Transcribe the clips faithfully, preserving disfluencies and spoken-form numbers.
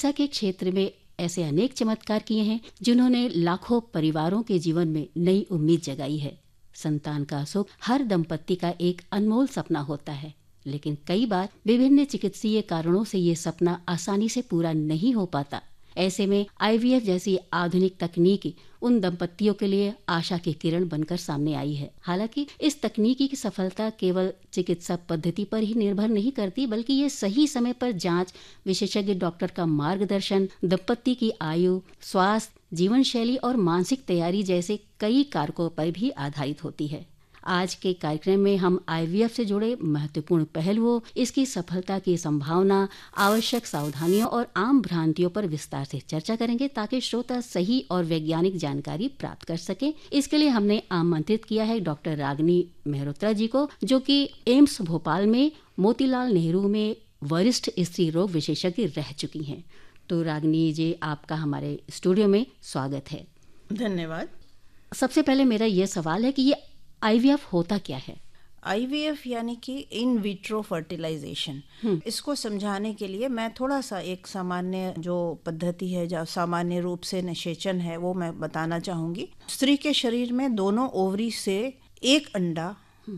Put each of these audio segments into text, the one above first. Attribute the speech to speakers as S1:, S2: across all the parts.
S1: चिकित्सा के क्षेत्र में ऐसे अनेक चमत्कार किए हैं जिन्होंने लाखों परिवारों के जीवन में नई उम्मीद जगाई है। संतान का सुख हर दंपत्ति का एक अनमोल सपना होता है, लेकिन कई बार विभिन्न चिकित्सीय कारणों से ये सपना आसानी से पूरा नहीं हो पाता। ऐसे में आईवीएफ जैसी आधुनिक तकनीक उन दंपत्तियों के लिए आशा की किरण बनकर सामने आई है। हालांकि इस तकनीकी की सफलता केवल चिकित्सा पद्धति पर ही निर्भर नहीं करती, बल्कि ये सही समय पर जांच, विशेषज्ञ डॉक्टर का मार्गदर्शन, दंपत्ति की आयु, स्वास्थ्य, जीवन शैली और मानसिक तैयारी जैसे कई कारकों पर भी आधारित होती है। आज के कार्यक्रम में हम आईवीएफ से जुड़े महत्वपूर्ण पहलुओं, इसकी सफलता की संभावना, आवश्यक सावधानियों और आम भ्रांतियों पर विस्तार से चर्चा करेंगे ताकि श्रोता सही और वैज्ञानिक जानकारी प्राप्त कर सके। इसके लिए हमने आमंत्रित किया है डॉक्टर रागिनी मेहरोत्रा जी को, जो कि एम्स भोपाल में मोतीलाल नेहरू में वरिष्ठ स्त्री रोग विशेषज्ञ रह चुकी हैं। तो रागिनी जी, आपका हमारे स्टूडियो में स्वागत है।
S2: धन्यवाद।
S1: सबसे पहले मेरा ये सवाल है कि ये आईवीएफ होता क्या है?
S2: आईवीएफ यानी कि इन विट्रो फर्टिलाइजेशन। इसको समझाने के लिए मैं थोड़ा सा एक सामान्य जो पद्धति है, जो सामान्य रूप से निषेचन है, वो मैं बताना चाहूँगी। स्त्री के शरीर में दोनों ओवरी से एक अंडा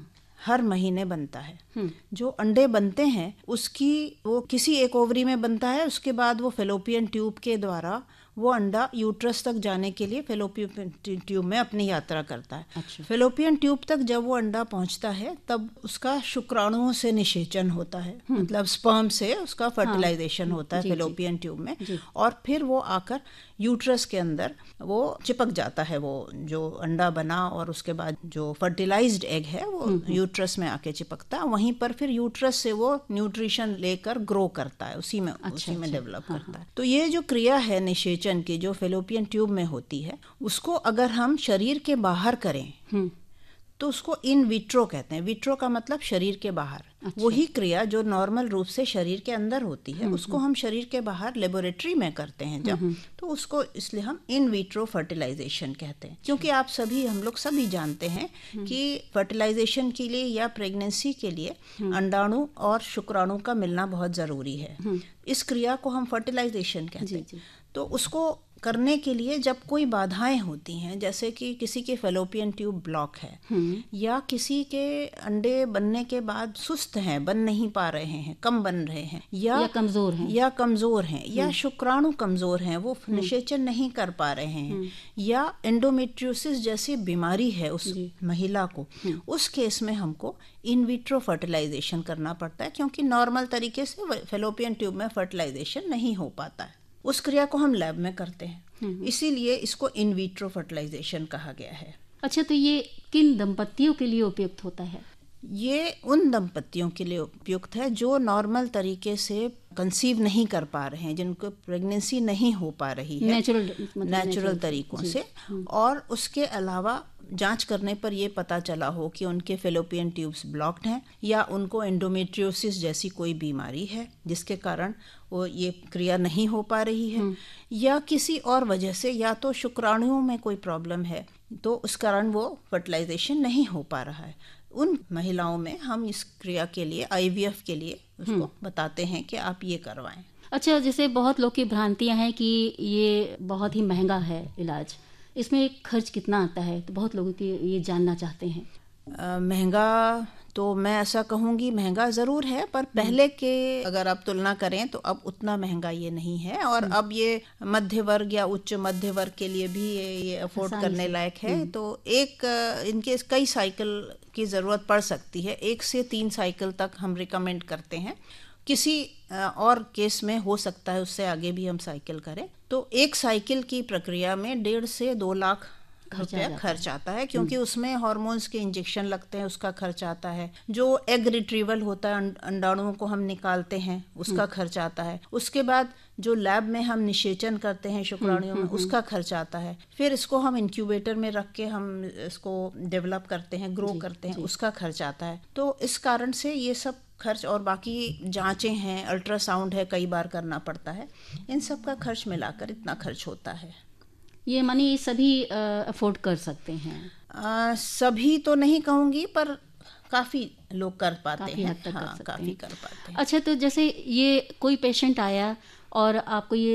S2: हर महीने बनता है। जो अंडे बनते हैं उसकी वो किसी एक ओवरी में बनता है, उसके बाद वो फेलोपियन ट्यूब के द्वारा वो अंडा यूट्रस तक जाने के लिए फेलोपियन ट्यूब में अपनी यात्रा करता है।
S1: अच्छा।
S2: फेलोपियन ट्यूब तक जब वो अंडा पहुंचता है तब उसका शुक्राणुओं से निषेचन होता है, मतलब स्पर्म से उसका फर्टिलाइजेशन हाँ। होता है फेलोपियन ट्यूब में, और फिर वो आकर यूट्रस के अंदर वो चिपक जाता है। वो जो अंडा बना और उसके बाद जो फर्टिलाइज्ड एग है वो यूट्रस में आके चिपकता है। वहीं पर फिर यूट्रस से वो न्यूट्रिशन लेकर ग्रो करता है, उसी में अच्छा, उसी में डेवलप हाँ, करता है। तो ये जो क्रिया है निषेचन की, जो फेलोपियन ट्यूब में होती है, उसको अगर हम शरीर के बाहर करें तो उसको इन विट्रो कहते हैं। विट्रो का मतलब शरीर के बाहर। अच्छा। वही क्रिया जो नॉर्मल रूप से शरीर के अंदर होती है उसको हम शरीर के बाहर लेबोरेटरी में करते हैं जब, तो उसको इसलिए हम इन विट्रो फर्टिलाइजेशन कहते हैं। क्योंकि आप सभी, हम लोग सभी जानते हैं कि फर्टिलाइजेशन के लिए या प्रेगनेंसी के लिए अंडाणु और शुक्राणु का मिलना बहुत ज़रूरी है। इस क्रिया को हम फर्टिलाइजेशन कहते हैं। तो उसको करने के लिए जब कोई बाधाएं होती हैं, जैसे कि किसी के फेलोपियन ट्यूब ब्लॉक है या किसी के अंडे बनने के बाद सुस्त हैं, बन नहीं पा रहे हैं, कम बन रहे हैं, या,
S1: या कमजोर हैं
S2: या कमजोर हैं या शुक्राणु कमजोर हैं, वो निषेचन नहीं कर पा रहे हैं, या एंडोमेट्रियोसिस जैसी बीमारी है उस महिला को, उस केस में हमको इन विट्रो फर्टिलाइजेशन करना पड़ता है, क्योंकि नॉर्मल तरीके से फेलोपियन ट्यूब में फर्टिलाइजेशन नहीं हो पाता है। उस क्रिया को हम लैब में करते हैं, इसीलिए इसको इन विट्रो फर्टिलाइजेशन कहा गया है।
S1: अच्छा, तो ये किन दंपत्तियों के लिए उपयुक्त होता है?
S2: ये उन दंपत्तियों के लिए उपयुक्त है जो नॉर्मल तरीके से कंसीव नहीं कर पा रहे हैं, जिनको प्रेगनेंसी नहीं हो पा रही है
S1: नेचुरल
S2: नेचुरल तरीकों से, और उसके अलावा जांच करने पर यह पता चला हो कि उनके फेलोपियन ट्यूब्स ब्लॉक्ड हैं या उनको एंडोमेट्रियोसिस जैसी कोई बीमारी है जिसके कारण वो ये क्रिया नहीं हो पा रही है, या किसी और वजह से, या तो शुक्राणुओं में कोई प्रॉब्लम है तो उस कारण वो फर्टिलाइजेशन नहीं हो पा रहा है। उन महिलाओं में हम इस क्रिया के लिए, आईवीएफ के लिए, उसको बताते हैं कि आप ये करवाएं।
S1: अच्छा, जैसे बहुत लोग की भ्रांतियां हैं कि ये बहुत ही महंगा है इलाज, इसमें खर्च कितना आता है? तो बहुत लोगों की ये जानना चाहते हैं।
S2: आ, महंगा तो मैं ऐसा कहूँगी, महंगा ज़रूर है, पर पहले के अगर आप तुलना करें तो अब उतना महंगा ये नहीं है, और अब ये मध्य वर्ग या उच्च मध्य वर्ग के लिए भी ये, ये अफोर्ड करने लायक है। तो एक इनके कई साइकिल की ज़रूरत पड़ सकती है, एक से तीन साइकिल तक हम रिकमेंड करते हैं। किसी और केस में हो सकता है उससे आगे भी हम साइकिल करें। तो एक साइकिल की प्रक्रिया में डेढ़ से दो लाख रुपया खर्च आता है, क्योंकि उसमें हार्मोन्स के इंजेक्शन लगते हैं, उसका खर्च आता है। जो एग रिट्रीवल होता है, अंडाणुओं को हम निकालते हैं, उसका खर्च आता है। उसके बाद जो लैब में हम निषेचन करते हैं शुक्राणुओं में, उसका खर्च आता है। फिर इसको हम इंक्यूबेटर में रख के हम इसको डेवलप करते हैं, ग्रो करते हैं, उसका खर्च आता है। तो इस कारण से ये सब खर्च, और बाकी जांचें हैं, अल्ट्रासाउंड है, कई बार करना पड़ता है, इन सब का खर्च मिलाकर इतना खर्च होता है।
S1: ये मनी सभी अफोर्ड कर सकते हैं?
S2: आ, सभी तो नहीं कहूँगी, पर काफ़ी लोग कर पाते
S1: काफी
S2: हैं।
S1: हद तक
S2: हाँ,
S1: कर सकते
S2: काफ़ी
S1: हैं।
S2: कर पाते हैं।
S1: अच्छा, तो जैसे ये कोई पेशेंट आया और आपको ये